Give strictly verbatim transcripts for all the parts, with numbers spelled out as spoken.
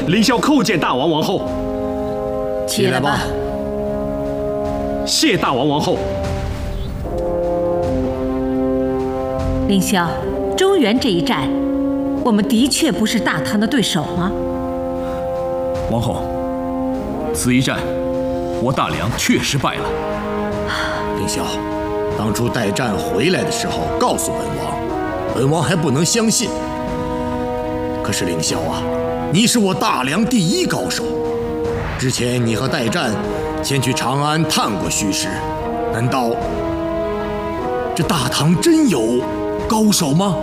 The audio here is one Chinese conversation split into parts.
凌霄叩见大王王后。 起来吧。 谢大王王后。 凌霄，中原这一战，我们的确不是大唐的对手吗？ 王后，此一战，我大梁确实败了。 凌霄，当初代战回来的时候，告诉本王，本王还不能相信。可是凌霄啊，你是我大梁第一高手。之前你和代战前去长安探过虚实，难道这大唐真有高手吗？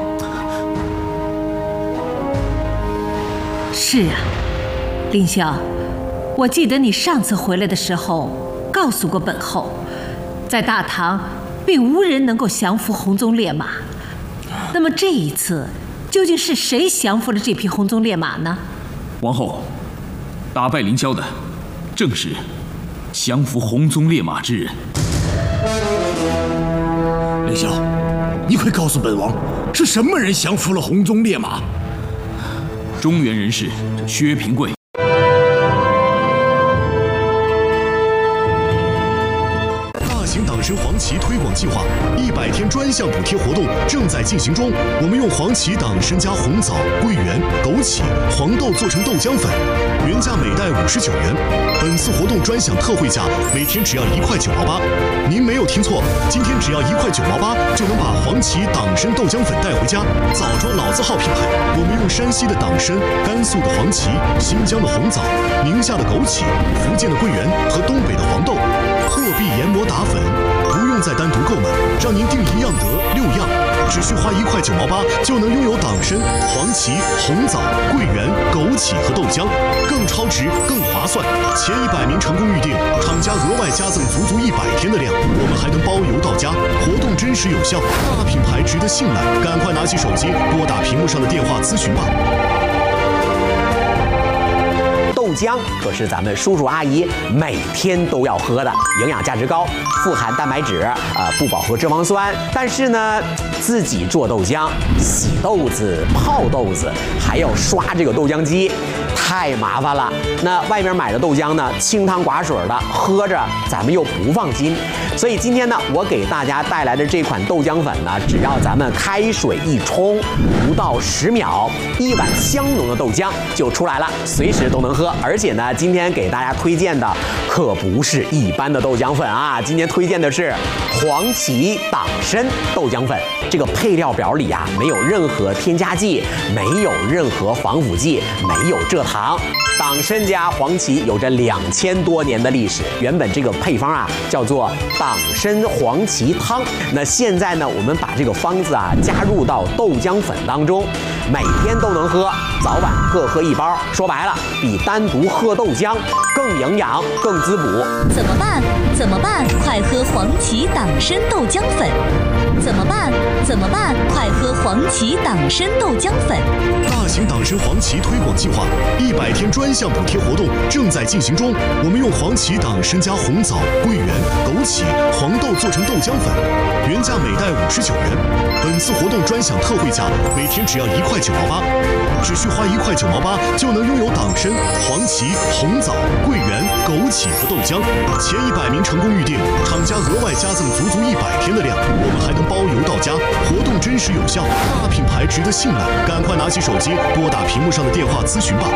是啊，凌霄，我记得你上次回来的时候告诉过本后，在大唐并无人能够降服红鬃烈马。那么这一次，究竟是谁降服了这匹红鬃烈马呢？ 王后，打败凌霄的正是降服红鬃烈马之人。 凌霄，你快告诉本王，是什么人降服了红鬃烈马？ 中原人士薛平贵。 大型党参黄芪推广计划一百天专项补贴活动正在进行中。我们用黄芪党参加红枣、桂圆、枸杞、黄豆做成豆浆粉，原价每袋五十九元。本次活动专享特惠价，每天只要一块九毛八。您没有听错，今天只要一块九毛八就能把黄芪党参豆浆粉带回家。枣庄老字号品牌，我们用山西的党参、甘肃的黄芪、新疆的红枣、宁夏的枸杞、福建的桂圆和东北的黄豆，货币研磨打粉，不用再单独购买，让您订一样得六样，只需花一块九毛八就能拥有党参、黄芪、红枣、桂圆、枸杞和豆浆，更超值、更划算。前一百名成功预定，厂家额外加赠足足一百天的量，我们还能包邮到家，活动真实有效，大品牌值得信赖，赶快拿起手机拨打屏幕上的电话咨询吧。 豆浆可是咱们叔叔阿姨每天都要喝的，营养价值高，富含蛋白质，呃，不饱和脂肪酸。但是呢，自己做豆浆，洗豆子、泡豆子，还要刷这个豆浆机，太麻烦了。那外面买的豆浆呢，清汤寡水的，喝着咱们又不放心。所以今天呢，我给大家带来的这款豆浆粉呢，只要咱们开水一冲，不到十秒，一碗香浓的豆浆就出来了，随时都能喝。而且呢，今天给大家推荐的可不是一般的豆浆粉啊，今天推荐的是黄芪党参豆浆粉。这个配料表里啊，没有任何添加剂，没有任何防腐剂，没有蔗糖。党参加黄芪有着两千多年的历史，原本这个配方啊叫做党参黄芪汤。那现在呢，我们把这个方子啊加入到豆浆粉当中，每天都能喝，早晚各喝一包。说白了，比单独喝豆浆更营养、更滋补。 怎么办？怎么办？快喝黄芪党参豆浆粉！怎么办？怎么办？快喝黄芪党参豆浆粉！ 大型党参黄芪推广计划一百天专项补贴活动正在进行中。我们用黄芪党参加红枣、桂圆、枸杞、黄豆做成豆浆粉，原价每袋五十九元。本次活动专享特惠价，每天只要一块九毛八，只需花一块九毛八就能拥有党参、黄芪、红枣、桂圆、枸杞和豆浆。前一百名成功预定，厂家额外加赠足足一百天的量，我们还能包邮到家，活动真实有效，大品牌值得信赖，赶快拿起手机拨打屏幕上的电话咨询吧。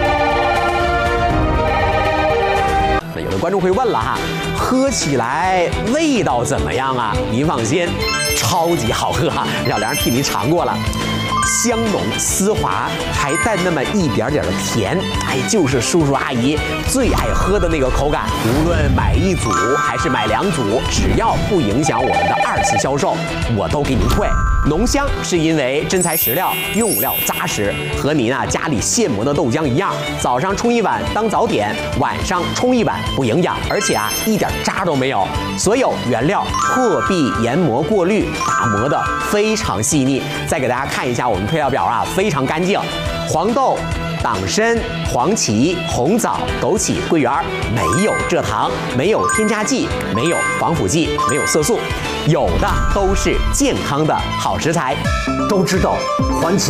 那有的观众会问了哈，喝起来味道怎么样啊？您放心，超级好喝哈，小梁替您尝过了。香浓丝滑，还带那么一点点的甜，哎，就是叔叔阿姨最爱喝的那个口感。无论买一组还是买两组，只要不影响我们的二次销售，我都给您退。浓香是因为真材实料，用料扎实，和您啊家里现磨的豆浆一样，早上冲一碗当早点，晚上冲一碗不营养，而且啊一点渣都没有。所有原料破壁研磨过滤，打磨的非常细腻。再给大家看一下我们配料表啊，非常干净，黄豆、党参、黄芪、红枣、枸杞、桂圆，没有蔗糖，没有添加剂，没有防腐剂，没有色素，有的都是健康的好食材。 都知道黄芪